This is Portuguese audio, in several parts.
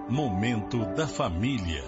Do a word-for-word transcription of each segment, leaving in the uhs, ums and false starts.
Momento da família.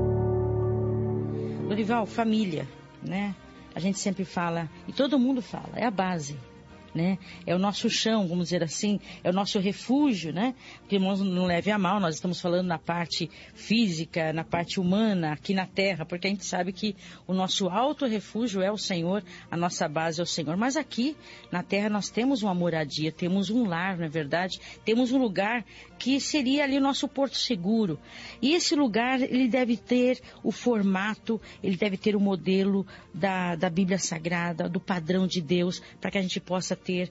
Dorival, família, né? A gente sempre fala, e todo mundo fala, é a base, né? É o nosso chão, vamos dizer assim, é o nosso refúgio, né? Que irmãos não leve a mal, nós estamos falando na parte física, na parte humana, aqui na terra, porque a gente sabe que o nosso alto refúgio é o Senhor, a nossa base é o Senhor. Mas aqui na terra nós temos uma moradia, temos um lar, não é verdade? Temos um lugar que seria ali o nosso porto seguro. E esse lugar, ele deve ter o formato, ele deve ter o modelo da, da Bíblia Sagrada, do padrão de Deus, para que a gente possa ter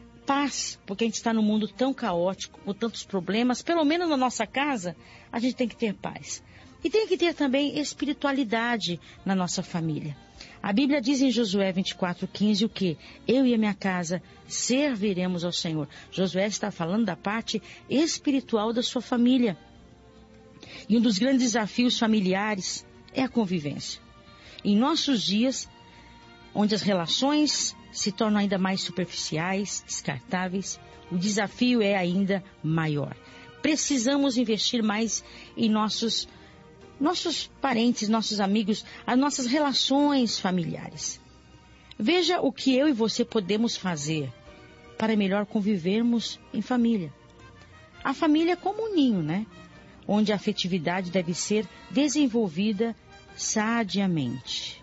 paz, porque a gente está num mundo tão caótico, com tantos problemas. Pelo menos na nossa casa, a gente tem que ter paz. E tem que ter também espiritualidade na nossa família. A Bíblia diz em Josué vinte e quatro, quinze o que? Eu e a minha casa serviremos ao Senhor. Josué está falando da parte espiritual da sua família. E um dos grandes desafios familiares é a convivência. Em nossos dias, onde as relações se tornam ainda mais superficiais, descartáveis, o desafio é ainda maior. Precisamos investir mais em nossos nossos parentes, nossos amigos, as nossas relações familiares. Veja o que eu e você podemos fazer para melhor convivermos em família. A família é como um ninho, né? Onde a afetividade deve ser desenvolvida sadiamente.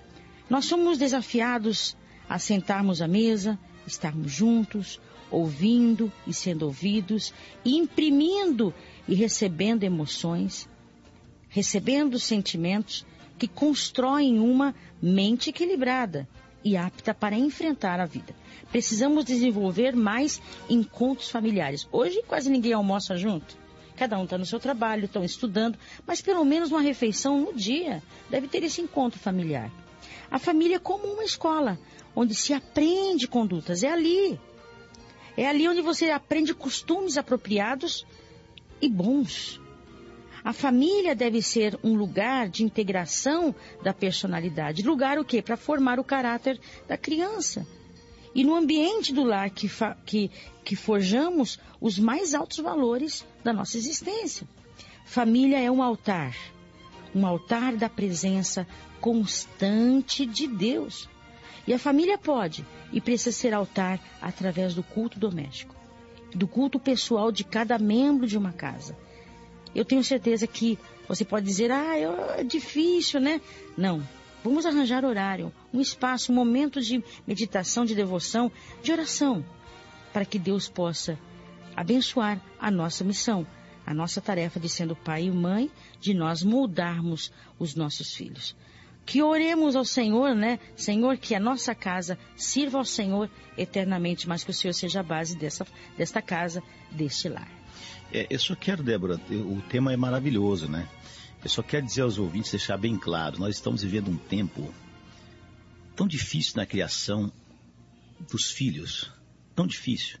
Nós somos desafiados a sentarmos à mesa, estarmos juntos, ouvindo e sendo ouvidos, e imprimindo e recebendo emoções, recebendo sentimentos que constroem uma mente equilibrada e apta para enfrentar a vida. Precisamos desenvolver mais encontros familiares. Hoje quase ninguém almoça junto. Cada um está no seu trabalho, estão estudando, mas pelo menos uma refeição no dia deve ter esse encontro familiar. A família é como uma escola, onde se aprende condutas. É ali. É ali onde você aprende costumes apropriados e bons. A família deve ser um lugar de integração da personalidade. Lugar o quê? Para formar o caráter da criança. E no ambiente do lar que, fa- que, que forjamos os mais altos valores da nossa existência. Família é um altar. Um altar da presença constante de Deus. E a família pode e precisa ser altar através do culto doméstico. Do culto pessoal de cada membro de uma casa. Eu tenho certeza que você pode dizer, ah, eu, é difícil, né? Não. Vamos arranjar horário, um espaço, um momento de meditação, de devoção, de oração, para que Deus possa abençoar a nossa missão, a nossa tarefa de sendo pai e mãe, de nós moldarmos os nossos filhos. Que oremos ao Senhor, né? Senhor, que a nossa casa sirva ao Senhor eternamente, mas que o Senhor seja a base dessa, desta casa, deste lar. É, eu só quero, Débora, o tema é maravilhoso, né? Eu só quero dizer aos ouvintes, deixar bem claro, nós estamos vivendo um tempo tão difícil na criação dos filhos, tão difícil,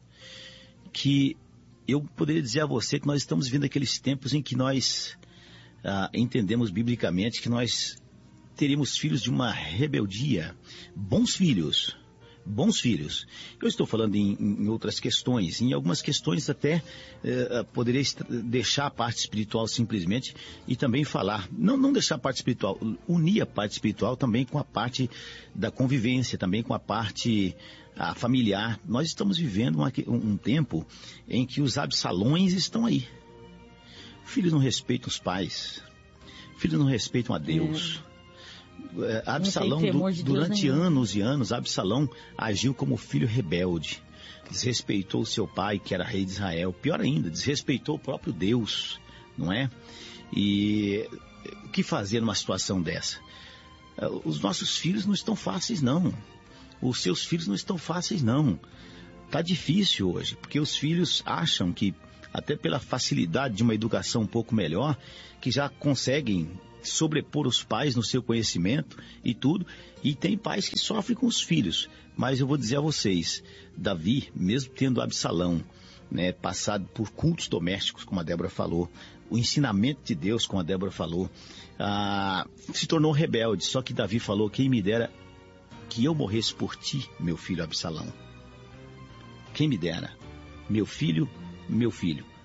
que eu poderia dizer a você que nós estamos vivendo aqueles tempos em que nós ah, entendemos biblicamente que nós teríamos filhos de uma rebeldia, bons filhos, bons filhos. Eu estou falando em, em outras questões, em algumas questões até eh, poderia deixar a parte espiritual simplesmente e também falar, não, não deixar a parte espiritual, unir a parte espiritual também com a parte da convivência, também com a parte a familiar. Nós estamos vivendo uma, um, um tempo em que os absalões estão aí. Filhos não respeitam os pais, filhos não respeitam a Deus. É. Absalão, du, de durante anos e anos, Absalão agiu como filho rebelde, desrespeitou o seu pai, que era rei de Israel, pior ainda, desrespeitou o próprio Deus, não é? E o que fazer numa situação dessa? Os nossos filhos não estão fáceis, não. Os seus filhos não estão fáceis, não. Tá difícil hoje, porque os filhos acham que, até pela facilidade de uma educação um pouco melhor, que já conseguem sobrepor os pais no seu conhecimento e tudo, e tem pais que sofrem com os filhos. Mas eu vou dizer a vocês, Davi, mesmo tendo Absalão, né, passado por cultos domésticos, como a Débora falou, o ensinamento de Deus, como a Débora falou, ah, se tornou rebelde. Só que Davi falou, quem me dera que eu morresse por ti, meu filho Absalão. Quem me dera, meu filho, meu filho,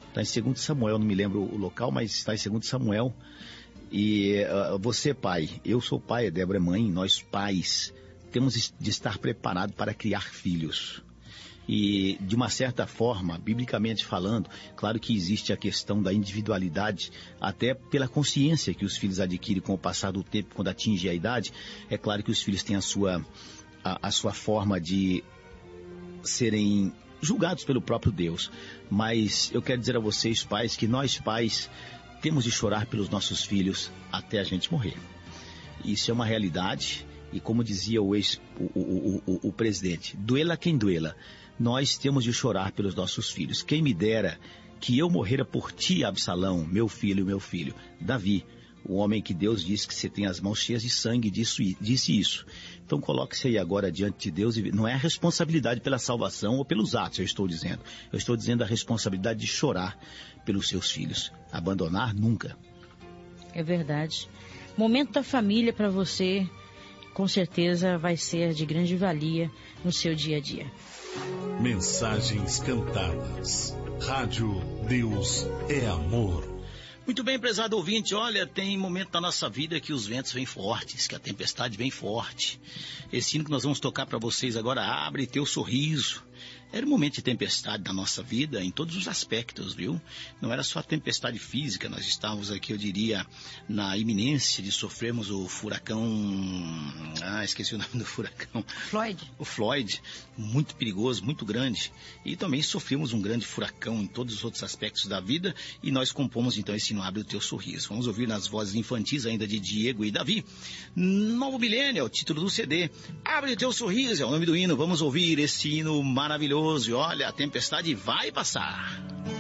Está em segundo Samuel, não me lembro o local, mas está em segundo Samuel. E uh, você, pai, eu sou pai, a Débora é mãe, nós pais temos de estar preparados para criar filhos. E, de uma certa forma, biblicamente falando, claro que existe a questão da individualidade, até pela consciência que os filhos adquirem com o passar do tempo, quando atingem a idade. É claro que os filhos têm a sua, a, a sua forma de serem julgados pelo próprio Deus. Mas eu quero dizer a vocês, pais, que nós, pais, temos de chorar pelos nossos filhos até a gente morrer. Isso é uma realidade. E como dizia o, ex, o, o, o, o presidente, duela quem duela, nós temos de chorar pelos nossos filhos. Quem me dera que eu morrera por ti, Absalão, meu filho, meu filho. Davi, o homem que Deus disse que você tem as mãos cheias de sangue, disse, disse isso. Então coloque-se aí agora diante de Deus. E não é a responsabilidade pela salvação ou pelos atos, eu estou dizendo. Eu estou dizendo a responsabilidade de chorar pelos seus filhos. Abandonar, nunca. É verdade. Momento da família para você, com certeza vai ser de grande valia no seu dia a dia. Mensagens cantadas. Rádio Deus é Amor. Muito bem, prezado ouvinte, olha, tem momento da nossa vida que os ventos vêm fortes, que a tempestade vem forte. Esse hino que nós vamos tocar para vocês agora, Abre Teu Sorriso. Era um momento de tempestade na nossa vida, em todos os aspectos, viu? Não era só a tempestade física, nós estávamos aqui, eu diria, na iminência de sofrermos o furacão... Ah, esqueci o nome do furacão. Floyd. O Floyd, muito perigoso, muito grande. E também sofremos um grande furacão em todos os outros aspectos da vida, e nós compomos então esse hino Abre o Teu Sorriso. Vamos ouvir nas vozes infantis ainda de Diego e Davi. Novo Milênio é o título do C D. Abre o Teu Sorriso é o nome do hino. Vamos ouvir esse hino maravilhoso. E olha, a tempestade vai passar.